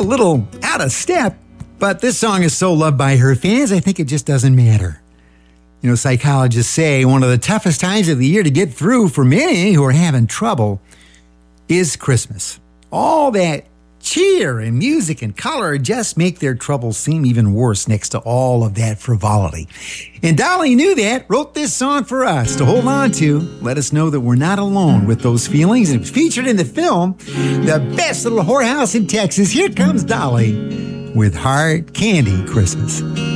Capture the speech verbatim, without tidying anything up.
a little out of step, but this song is so loved by her fans, I think it just doesn't matter. You know, psychologists say one of the toughest times of the year to get through for many who are having trouble is Christmas. All that cheer and music and color just make their troubles seem even worse next to all of that frivolity. And Dolly knew that, wrote this song for us to hold on to, let us know that we're not alone with those feelings. And it was featured in the film, The Best Little Whorehouse in Texas. Here comes Dolly with Hard Candy Christmas.